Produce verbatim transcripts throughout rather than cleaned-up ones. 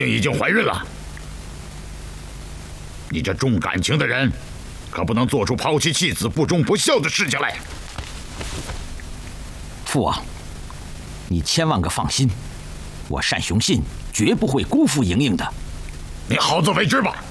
已经怀孕了。你这重感情的人，可不能做出抛弃妻子、不忠不孝的事情来。 父王，你千万个放心，我单雄信绝不会辜负莹莹的。 你好自为之吧。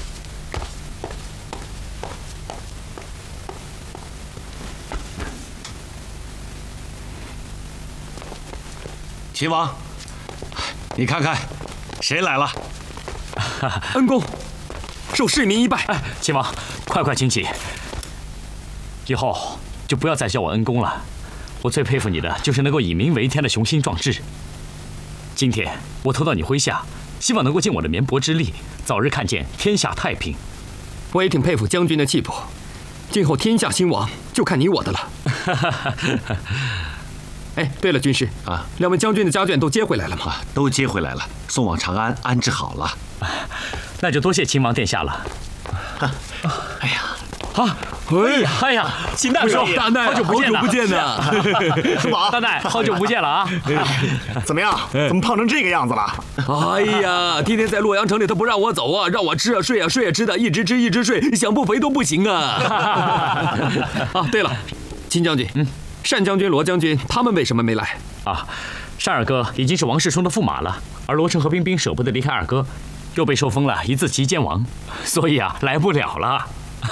秦王，你看看，谁来了？ 恩公，受市民一拜。 哎，秦王，快快请起。以后就不要再叫我恩公了。我最佩服你的就是能够以民为天的雄心壮志。今天我投到你麾下，希望能够尽我的绵薄之力，早日看见天下太平。 我也挺佩服将军的气魄。今后天下兴亡就看你我的了。哎，对了，军师啊，两位将军的家眷都接回来了吗？ 啊，都接回来了，送往长安安置好了。 那就多谢秦王殿下了。 哎呀， 啊，哎呀，哎呀，秦大叔， 大奈， 好久不见好久不见呐！ 叔宝， 大奈，好久不见了啊！ 怎么样？怎么胖成这个样子了？ 哎呀，天天在洛阳城里，他不让我走啊，让我吃啊睡啊睡啊吃的，一直吃一直睡，想不肥都不行啊！啊，对了，秦将军，嗯。单将军、罗将军，他们为什么没来？ 啊，单二哥已经是王世充的驸马了，而罗成和冰冰舍不得离开二哥，又被受封了一字旗监王，所以啊，来不了了。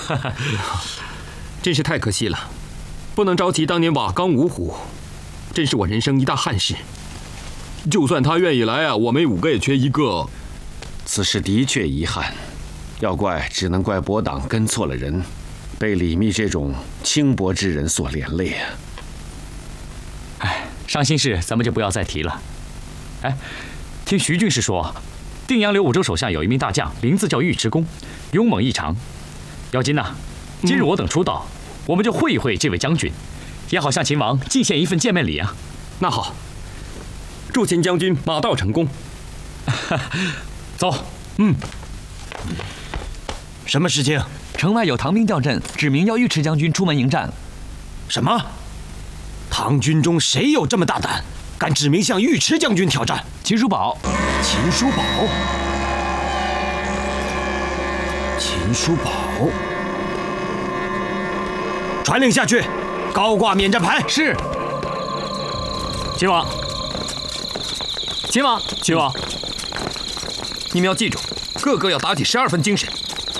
真是太可惜了，不能招齐当年瓦岗五虎，真是我人生一大憾事。就算他愿意来啊，我们五个也缺一个。 此事的确遗憾，要怪只能怪伯党跟错了人，被李密这种轻薄之人所连累啊。 哎，伤心事咱们就不要再提了。哎，听徐军师说，定阳刘五州手下有一名大将，名字叫尉迟恭，勇猛异常。姚金呐，今日我等出道，嗯、我们就会一会这位将军，也好向秦王进献一份见面礼啊。 那好，祝秦将军马到成功。 走。 嗯。 什么事情？ 城外有唐兵调阵，指明要尉迟将军出门迎战。 什么？唐军中谁有这么大胆，敢指明向尉迟将军挑战？ 秦叔宝。 秦叔宝。秦叔宝。传令下去，高挂免战牌。 是。 秦王。秦王，秦王， 你们要记住，个个要打起十二分精神。